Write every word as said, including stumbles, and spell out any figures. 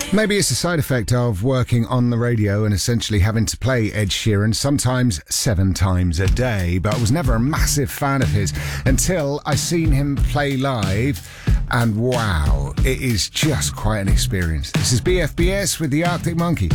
Maybe it's a side effect of working on the radio and essentially having to play Ed Sheeran sometimes seven times a day, but I was never a massive fan of his until I seen him play live, and wow, it is just quite an experience. This is B F B S with the Arctic Monkey.